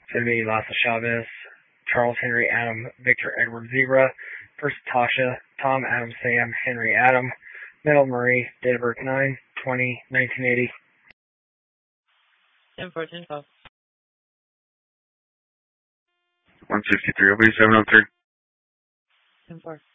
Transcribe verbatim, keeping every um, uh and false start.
Cindy Lassa Chavez, Charles Henry Adam Victor Edward Zebra, First Tasha Tom Adam Sam Henry Adam, Middle Marie, date of birth nine twenty nineteen eighty. ten fourteen twelve. one sixty-three, I'll be seven oh three. ten four.